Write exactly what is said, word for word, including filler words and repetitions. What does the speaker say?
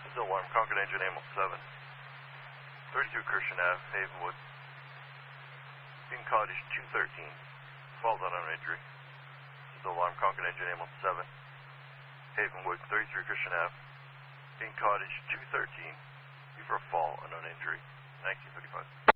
Still alarm, Concord engine ambulance seven. thirty-two Christian Ave, Havenwood. Bean Cottage two thirteen. Falls on an injury. Still alarm, Concord engine ambulance seven. Havenwood, thirty-three Christian Ave. Bean Cottage two thirteen. Before a fall, unknown injury. nineteen fifty-five.